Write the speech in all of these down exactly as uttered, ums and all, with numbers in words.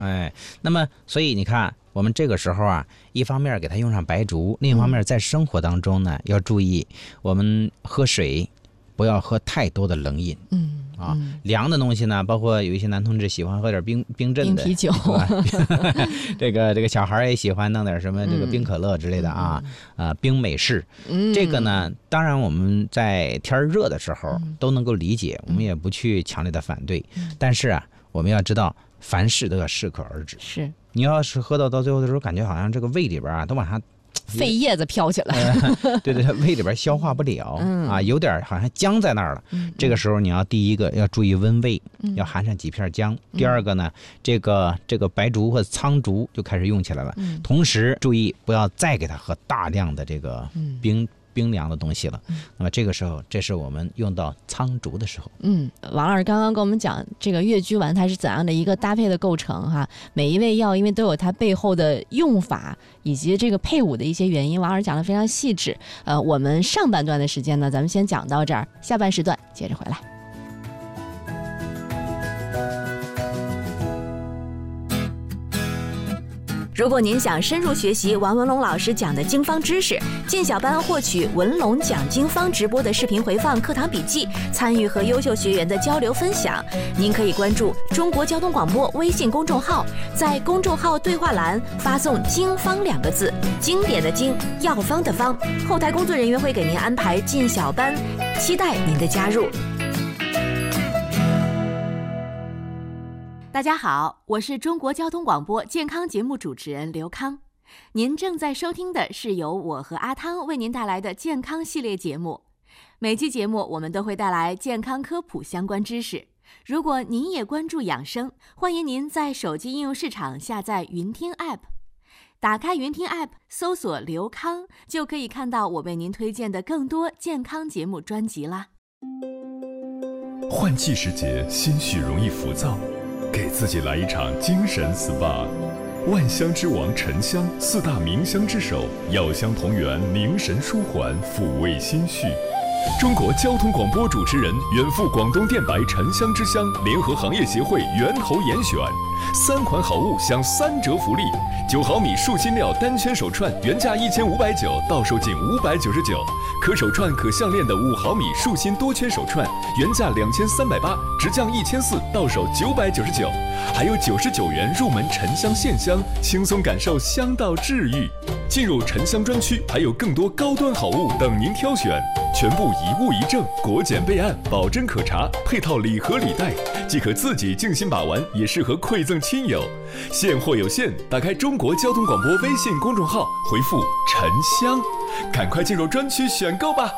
哎，那么所以你看，我们这个时候啊，一方面给它用上白术，另一方面在生活当中呢，要注意我们喝水不要喝太多的冷饮。 嗯。 啊，凉的东西呢，包括有一些男同志喜欢喝点冰冰镇的冰啤酒， 这个这个小孩也喜欢弄点什么这个冰可乐之类的啊，嗯、呃，冰美式。 嗯， 这个呢，当然我们在天热的时候都能够理解，我们也不去强烈的反对。嗯、但是啊，我们要知道，凡事都要适可而止。 是， 你要是喝到到最后的时候，感觉好像这个胃里边啊都往下。 肺叶子飘起来， 呃、对对，胃里边消化不了、嗯、啊，有点好像僵在那儿了。嗯、这个时候你要第一个要注意温胃，嗯、要含上几片姜。嗯、第二个呢，这个这个白术或苍术就开始用起来了。嗯、同时注意不要再给它喝大量的这个冰。嗯冰凉的东西了，那么这个时候，这是我们用到苍术的时候。 嗯，王老师刚刚跟我们讲这个越鞠丸它是怎样的一个搭配的构成哈，每一味药因为都有它背后的用法以及这个配伍的一些原因，王老师讲得非常细致。呃，我们上半段的时间呢，咱们先讲到这儿，下半时段接着回来。 如果您想深入学习王文龙老师讲的经方知识，进小班获取文龙讲经方直播的视频回放、课堂笔记，参与和优秀学员的交流分享，您可以关注中国交通广播微信公众号，在公众号对话栏发送“经方”两个字，经典的经，药方的方，后台工作人员会给您安排进小班，期待您的加入。大家好，我是中国交通广播健康节目主持人刘康，您正在收听的是由我和阿汤为您带来的健康系列节目。每期节目我们都会带来健康科普相关知识。如果您也关注养生，欢迎您在手机应用市场下载云听 App， 打开云听 App 搜索刘康，就可以看到我为您推荐的更多健康节目专辑啦。 换季时节，心绪容易浮躁，给自己来一场精神 S P A， 万香之王沉香，四大名香之首，药香同源，凝神舒缓，抚慰心绪。中国交通广播主持人，远赴广东电白沉香之乡，联合行业协会源头严选，三款好物享三折福利：九毫米树心料单圈手串原价一千五百九，到手仅五百九十九；可手串可项链的五毫米树心多圈手串原价两千三百八，直降一千四，到手九百九十九。还有九十九元入门沉香线香，轻松感受香道治愈。进入沉香专区，还有更多高端好物等您挑选，全部一物一证，国检备案，保真可查，配套礼盒礼袋，既可自己静心把玩，也适合馈赠亲友。现货有限，打开中国交通广播微信公众号，回复沉香，赶快进入专区选购吧。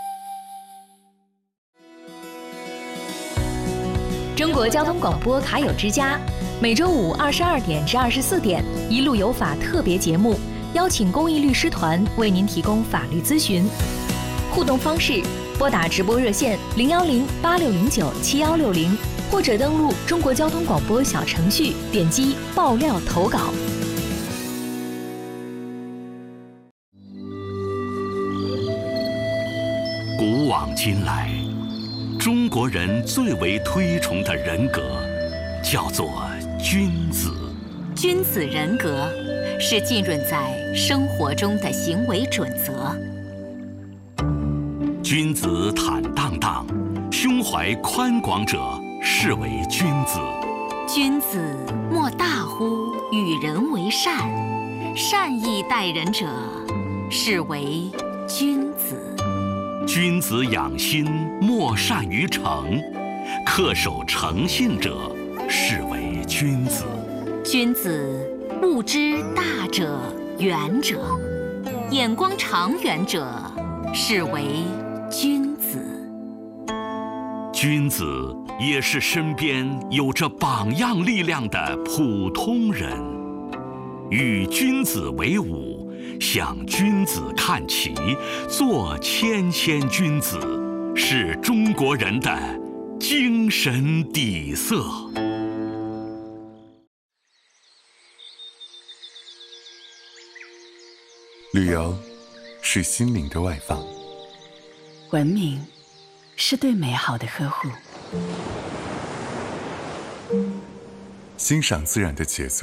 中国交通广播卡友之家，每周五二十二点至二十四点，一路有法特别节目，邀请公益律师团为您提供法律咨询。互动方式：拨打直播热线零幺零八六零九七幺六零，或者登录中国交通广播小程序，点击爆料投稿。 古往今来，中国人最为推崇的人格叫做君子。 君子人格是浸润在生活中的行为准则。 君子坦荡荡，胸怀宽广者是为君子。 君子莫大乎与人为善，善意待人者是为君子。 君子养心，莫善于诚，恪守诚信者是为君子。 君子目之大者远者，眼光长远者是为君子。 君子也是身边有着榜样力量的普通人。与君子为伍，向君子看齐，做谦谦君子，是中国人的精神底色。 旅游是心灵的外放， 文明是对美好的呵护， 欣赏自然的节奏。